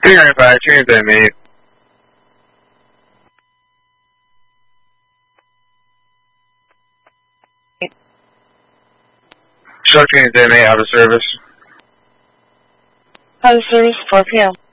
395, transit mate. Show transit mate, out of service. Out of service, 4 p.m.